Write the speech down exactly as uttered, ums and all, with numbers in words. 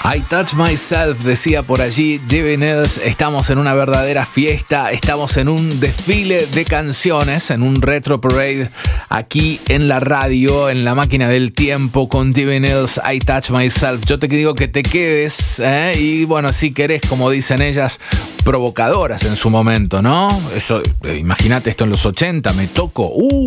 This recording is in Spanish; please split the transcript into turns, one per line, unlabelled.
I Touch Myself, decía por allí Divi Nils. Estamos en una verdadera fiesta, estamos en un desfile de canciones, en un retro parade aquí en la radio, en la máquina del tiempo con Divi Nils, I Touch Myself. Yo te digo que te quedes, ¿eh? Y bueno, si querés, como dicen ellas, provocadoras en su momento, ¿no? Eso, eh, imagínate esto en los ochenta, me toco, uh,